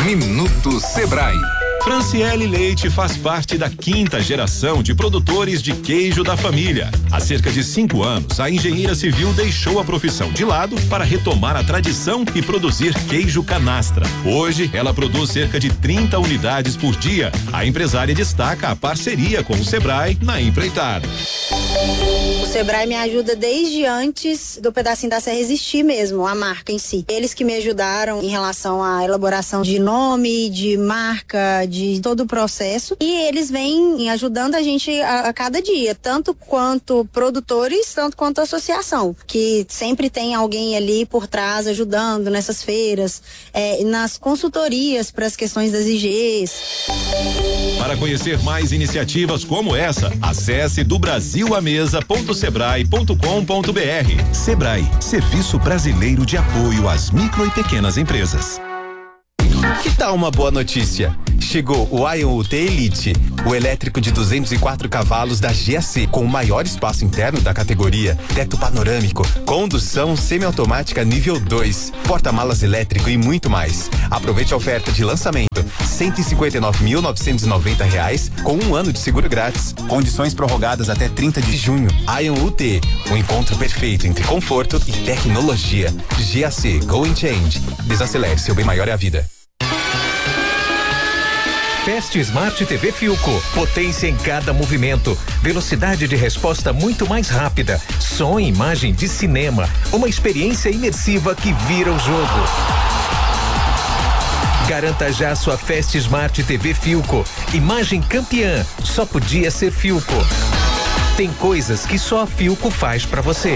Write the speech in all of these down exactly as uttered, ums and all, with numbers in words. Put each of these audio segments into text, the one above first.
Minuto Sebrae. Franciele Leite faz parte da quinta geração de produtores de queijo da família. Há cerca de cinco anos, a engenheira civil deixou a profissão de lado para retomar a tradição e produzir queijo canastra. Hoje, ela produz cerca de trinta unidades por dia. A empresária destaca a parceria com o Sebrae na empreitada. O Sebrae me ajuda desde antes do Pedacinho da Serra existir mesmo, a marca em si. Eles que me ajudaram em relação à elaboração de nome, de marca, de todo o processo. E eles vêm ajudando a gente a, a cada dia, tanto quanto produtores, tanto quanto associação, que sempre tem alguém ali por trás ajudando nessas feiras, é, nas consultorias para as questões das I Gs. Para conhecer mais iniciativas como essa, acesse do brasil a mesa ponto sebrae ponto com ponto br. Sebrae, Serviço Brasileiro de Apoio às Micro e Pequenas Empresas. Que tal uma boa notícia? Chegou o Ion U T Elite, o elétrico de duzentos e quatro cavalos da G A C, com o maior espaço interno da categoria, teto panorâmico, condução semiautomática nível dois, porta-malas elétrico e muito mais. Aproveite a oferta de lançamento, cento e cinquenta e nove mil novecentos e noventa reais, com um ano de seguro grátis. Condições prorrogadas até trinta de junho. Ion U T, o um encontro perfeito entre conforto e tecnologia. G A C, Go and Change. Desacelere, seu bem maior é a vida. Fast Smart T V Philco, potência em cada movimento, velocidade de resposta muito mais rápida, som e imagem de cinema, uma experiência imersiva que vira o jogo. Garanta já sua Fast Smart T V Philco, imagem campeã, só podia ser Philco. Tem coisas que só a Philco faz pra você.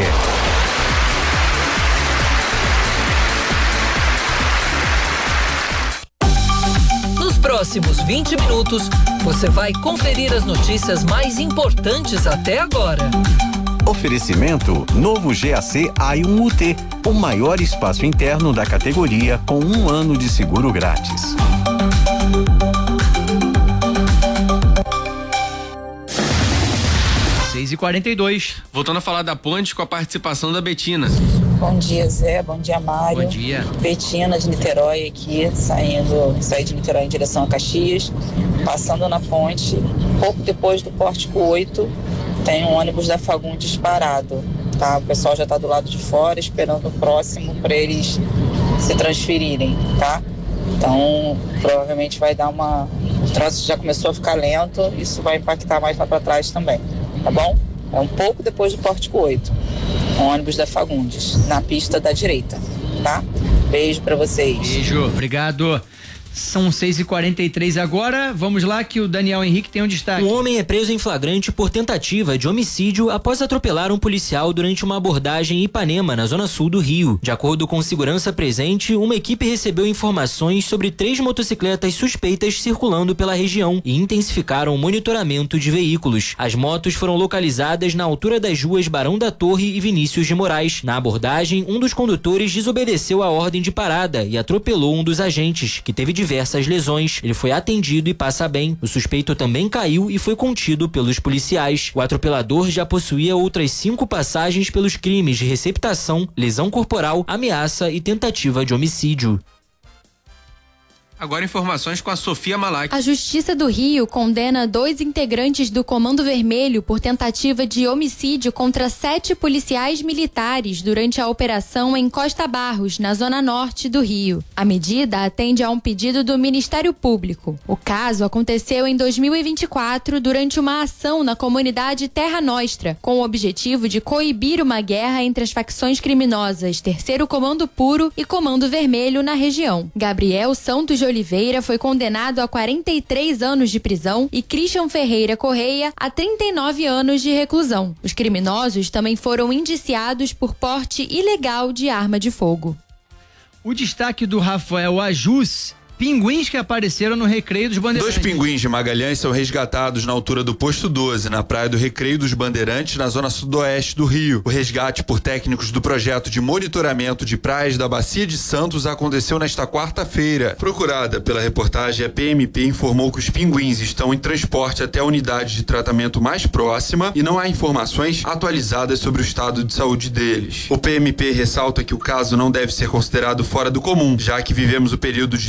Próximos vinte minutos, você vai conferir as notícias mais importantes até agora. Oferecimento novo G A C Ion U T, o maior espaço interno da categoria com um ano de seguro grátis. seis e quarenta e dois. Voltando a falar da ponte com a participação da Betina. Bom dia, Zé. Bom dia, Mário. Bom dia. Betina de Niterói aqui, saindo, saí de Niterói em direção a Caxias, passando na ponte, pouco depois do Pórtico oito, tem um ônibus da Fagundes parado, tá? O pessoal já está do lado de fora, esperando o próximo para eles se transferirem, tá? Então, provavelmente vai dar uma... O trânsito já começou a ficar lento, isso vai impactar mais lá para trás também, tá bom? É um pouco depois do Pórtico oito. Um ônibus da Fagundes, na pista da direita, tá? Beijo pra vocês. Beijo, obrigado. São seis e quarenta e três agora, vamos lá que o Daniel Henrique tem um destaque. Um homem é preso em flagrante por tentativa de homicídio após atropelar um policial durante uma abordagem em Ipanema, na zona sul do Rio. De acordo com segurança presente, uma equipe recebeu informações sobre três motocicletas suspeitas circulando pela região e intensificaram o monitoramento de veículos. As motos foram localizadas na altura das ruas Barão da Torre e Vinícius de Moraes. Na abordagem, um dos condutores desobedeceu a ordem de parada e atropelou um dos agentes, que teve diversas lesões. Ele foi atendido e passa bem. O suspeito também caiu e foi contido pelos policiais. O atropelador já possuía outras cinco passagens pelos crimes de receptação, lesão corporal, ameaça e tentativa de homicídio. Agora informações com a Sofia Malak. A Justiça do Rio condena dois integrantes do Comando Vermelho por tentativa de homicídio contra sete policiais militares durante a operação em Costa Barros, na zona norte do Rio. A medida atende a um pedido do Ministério Público. O caso aconteceu em dois mil e vinte e quatro durante uma ação na comunidade Terra Nostra, com o objetivo de coibir uma guerra entre as facções criminosas Terceiro Comando Puro e Comando Vermelho na região. Gabriel Santos de Oliveira foi condenado a quarenta e três anos de prisão e Christian Ferreira Correia a trinta e nove anos de reclusão. Os criminosos também foram indiciados por porte ilegal de arma de fogo. O destaque do Rafael Ajus: pinguins que apareceram no Recreio dos Bandeirantes. Dois pinguins de Magalhães são resgatados na altura do posto doze, na praia do Recreio dos Bandeirantes, na zona sudoeste do Rio. O resgate por técnicos do projeto de monitoramento de praias da Bacia de Santos aconteceu nesta quarta-feira. Procurada pela reportagem, a P M P informou que os pinguins estão em transporte até a unidade de tratamento mais próxima e não há informações atualizadas sobre o estado de saúde deles. O P M P ressalta que o caso não deve ser considerado fora do comum, já que vivemos o período de temporada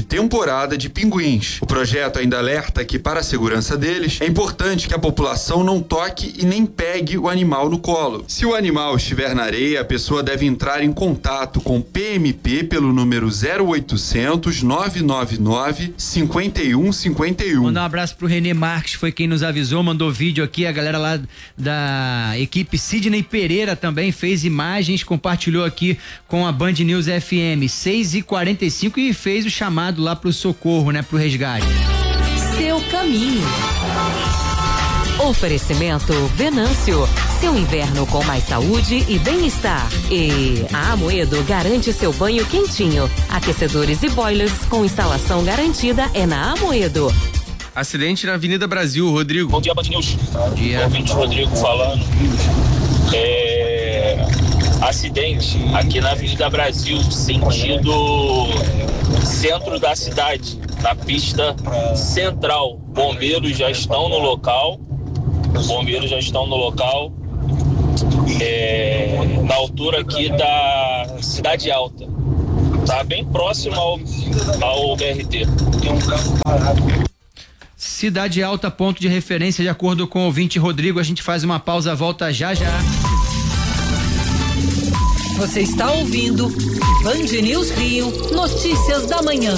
temporada de pinguins. O projeto ainda alerta que, para a segurança deles, é importante que a população não toque e nem pegue o animal no colo. Se o animal estiver na areia, a pessoa deve entrar em contato com o P M P pelo número zero oitocentos, nove nove nove, cinco um cinco um. Mandar um abraço pro Renê Marques, foi quem nos avisou, mandou vídeo aqui, a galera lá da equipe Sidney Pereira também fez imagens, compartilhou aqui com a Band News F M, seis e quarenta e cinco, e fez o chamado lá pro socorro, né, pro resgate. Seu caminho. Oferecimento Venâncio, seu inverno com mais saúde e bem-estar. E a Amoedo garante seu banho quentinho. Aquecedores e boilers com instalação garantida é na Amoedo. Acidente na Avenida Brasil, Rodrigo. Bom dia, Band News. Bom dia. Ouvinte Rodrigo falando. É... Acidente aqui na Avenida Brasil, sentido centro da cidade, na pista central. Bombeiros já estão no local. Os bombeiros já estão no local, é, na altura aqui da Cidade Alta, tá bem próximo ao, ao B R T. Tem um carro parado. Cidade Alta, ponto de referência, de acordo com o ouvinte Rodrigo. A gente faz uma pausa, volta já já. Você está ouvindo Band News Rio, notícias da manhã.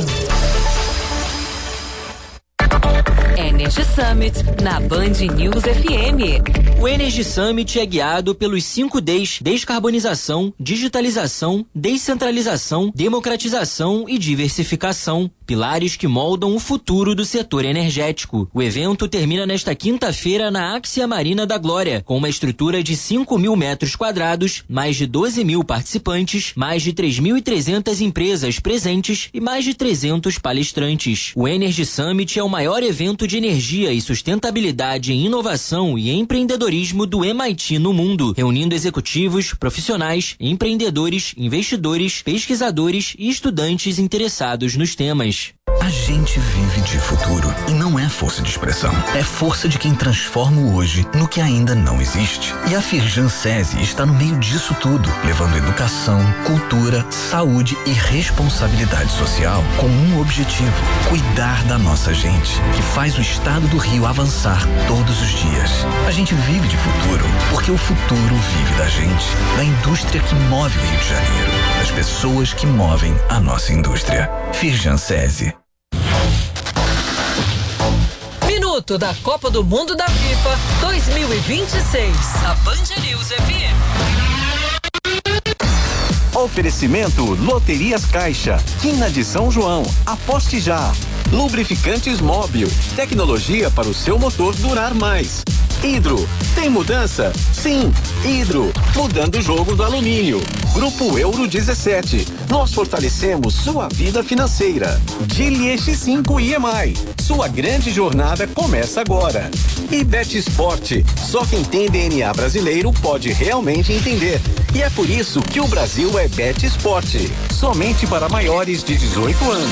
Energy Summit na Band News F M. O Energy Summit é guiado pelos cinco Ds: descarbonização, digitalização, descentralização, democratização e diversificação, pilares que moldam o futuro do setor energético. O evento termina nesta quinta-feira na Axia Marina da Glória, com uma estrutura de cinco mil metros quadrados, mais de doze mil participantes, mais de três mil e trezentas empresas presentes e mais de trezentos palestrantes. O Energy Summit é o maior evento de energia e sustentabilidade em inovação e empreendedorismo do M I T no mundo, reunindo executivos, profissionais, empreendedores, investidores, pesquisadores e estudantes interessados nos temas. A gente vive de futuro e não é força de expressão. É força de quem transforma o hoje no que ainda não existe. E a Firjan SESI está no meio disso tudo, levando educação, cultura, saúde e responsabilidade social com um objetivo: cuidar da nossa gente, que faz o estado do Rio avançar todos os dias. A gente vive de futuro porque o futuro vive da gente, da indústria que move o Rio de Janeiro, das pessoas que movem a nossa indústria. Firjan SESI. Minuto da Copa do Mundo da FIFA dois mil e vinte e seis. A Band News F M. Oferecimento Loterias Caixa, Quina de São João, aposte já. Lubrificantes Móbil, tecnologia para o seu motor durar mais. Hidro, tem mudança? Sim, Hidro, mudando o jogo do alumínio. Grupo Euro dezessete, nós fortalecemos sua vida financeira. Gili X cinco I M I, sua grande jornada começa agora. E Bet Sport, só quem tem D N A brasileiro pode realmente entender. E é por isso que o Brasil é Bet Sport, somente para maiores de dezoito anos.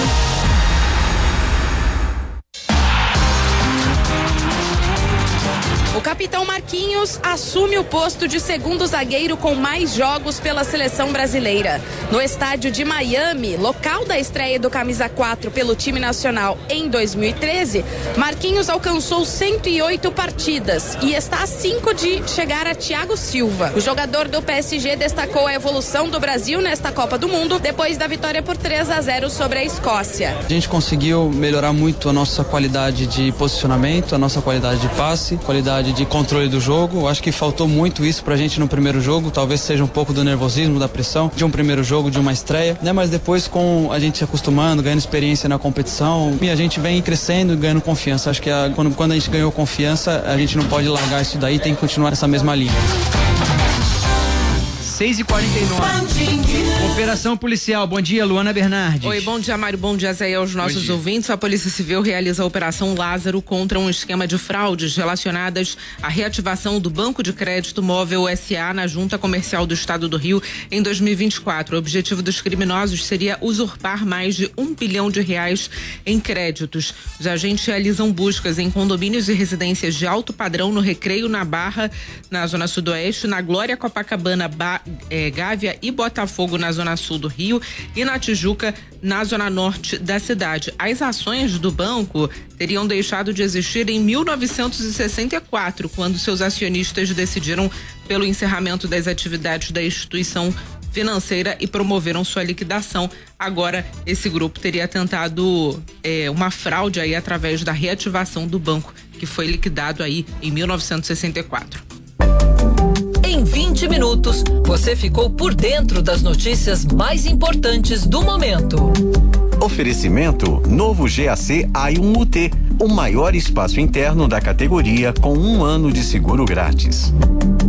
O capitão Marquinhos assume o posto de segundo zagueiro com mais jogos pela seleção brasileira. No estádio de Miami, local da estreia do camisa quatro pelo time nacional em dois mil e treze, Marquinhos alcançou cento e oito partidas e está a cinco de chegar a Thiago Silva. O jogador do P S G destacou a evolução do Brasil nesta Copa do Mundo depois da vitória por três a zero sobre a Escócia. A gente conseguiu melhorar muito a nossa qualidade de posicionamento, a nossa qualidade de passe, qualidade de controle do jogo. Acho que faltou muito isso pra gente no primeiro jogo, talvez seja um pouco do nervosismo, da pressão de um primeiro jogo, de uma estreia, né? Mas depois, com a gente se acostumando, ganhando experiência na competição, e a gente vem crescendo e ganhando confiança. Acho que a, quando, quando a gente ganhou confiança, a gente não pode largar isso daí, tem que continuar nessa mesma linha. seis e quarenta e nove. Operação policial. Bom dia, Luana Bernardes. Oi, bom dia, Mário. Bom dia, Zé, aos nossos ouvintes. A Polícia Civil realiza a Operação Lázaro contra um esquema de fraudes relacionadas à reativação do Banco de Crédito Móvel S A na Junta Comercial do Estado do Rio em dois mil e vinte e quatro. O objetivo dos criminosos seria usurpar mais de um bilhão de reais em créditos. Os agentes realizam buscas em condomínios e residências de alto padrão no Recreio, na Barra, na Zona Sudoeste, na Glória Copacabana, ba é, Gávea e Botafogo, na zona sul do Rio, e na Tijuca, na zona norte da cidade. As ações do banco teriam deixado de existir em mil novecentos e sessenta e quatro, quando seus acionistas decidiram pelo encerramento das atividades da instituição financeira e promoveram sua liquidação. Agora, esse grupo teria tentado é, uma fraude aí através da reativação do banco, que foi liquidado aí em mil novecentos e sessenta e quatro. Em vinte minutos, você ficou por dentro das notícias mais importantes do momento. Oferecimento novo G A C A I um U T, o maior espaço interno da categoria com um ano de seguro grátis.